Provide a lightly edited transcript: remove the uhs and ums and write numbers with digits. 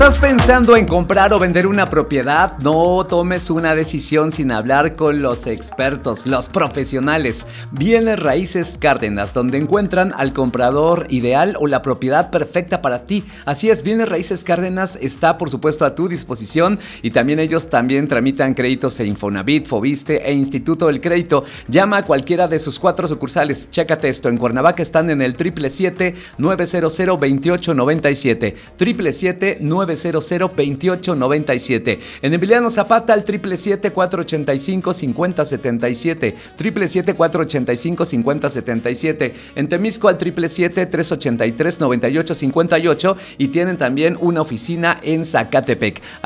¿Estás pensando en comprar o vender una propiedad? No tomes una decisión sin hablar con los expertos, los profesionales. Bienes Raíces Cárdenas, donde encuentran al comprador ideal o la propiedad perfecta para ti. Así es, Bienes Raíces Cárdenas está por supuesto a tu disposición y también ellos tramitan créditos en Infonavit, Foviste e Instituto del Crédito. Llama a cualquiera de sus 4 sucursales. Chécate esto, en Cuernavaca están en el 777-900-2897. 777-900-2897. En Emiliano Zapata al 777-485-5077. 777-485-5077. En Temisco al 777-383-9858 y tienen también una oficina en Zacatepec.